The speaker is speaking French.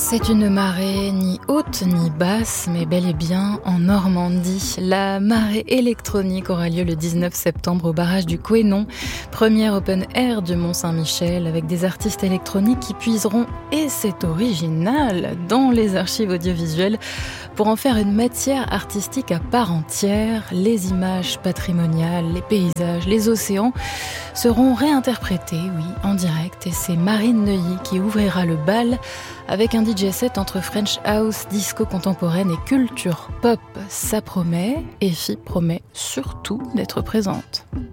C'est une marée ni haute ni basse, mais bel et bien en Normandie. La marée électronique aura lieu le 19 septembre au barrage du Couesnon, première open air du Mont-Saint-Michel, avec des artistes électroniques qui puiseront, et c'est original, dans les archives audiovisuelles pour en faire une matière artistique à part entière. Les images patrimoniales, les paysages, les océans seront réinterprétés, oui, en direct, et c'est Marine Neuilly qui ouvrira le bal avec un DJ set entre French House, disco contemporaine et culture pop. Ça promet, et Fi promet surtout d'être présente.